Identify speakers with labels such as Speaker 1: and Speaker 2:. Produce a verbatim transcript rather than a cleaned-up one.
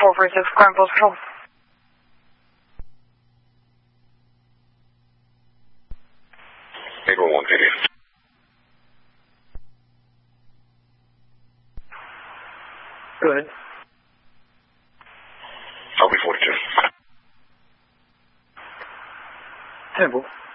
Speaker 1: over to Scramble Hill.
Speaker 2: April one eighty.
Speaker 3: Go ahead.
Speaker 2: I'll be forty-two.
Speaker 3: Temple.